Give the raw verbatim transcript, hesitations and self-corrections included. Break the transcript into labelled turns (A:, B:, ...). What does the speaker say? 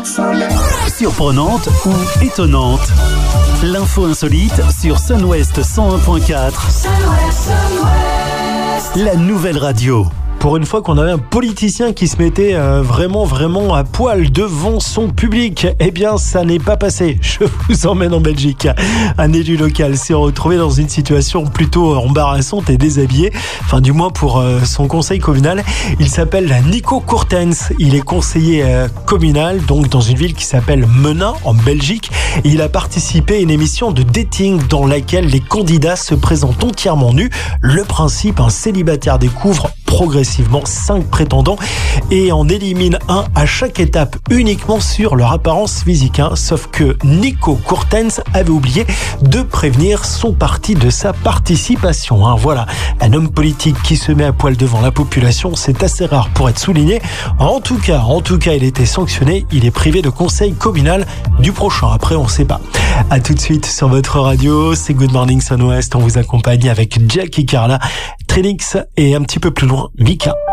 A: Surprenante ou étonnante, l'info insolite sur Sun-Ouest cent un point quatre. La nouvelle radio.
B: Pour une fois qu'on avait un politicien qui se mettait euh, vraiment, vraiment à poil devant son public, eh bien, ça n'est pas passé. Je vous emmène en Belgique. Un élu local s'est retrouvé dans une situation plutôt embarrassante et déshabillé. Enfin, du moins pour euh, son conseil communal. Il s'appelle Nico Courtens. Il est conseiller euh, communal, donc dans une ville qui s'appelle Menin, en Belgique. Et il a participé à une émission de dating dans laquelle les candidats se présentent entièrement nus. Le principe, un célibataire découvre progressivement cinq prétendants et en élimine un à chaque étape uniquement sur leur apparence physique. Hein. Sauf que Nico Courtens avait oublié de prévenir son parti de sa participation. Hein. Voilà, un homme politique qui se met à poil devant la population, c'est assez rare pour être souligné. En tout cas, en tout cas, il était sanctionné. Il est privé de conseil communal du prochain. Après, on ne sait pas. À tout de suite sur votre radio. C'est Good Morning Sun-Ouest. On vous accompagne avec Jackie Carla, Trinix et un petit peu plus loin, Mika.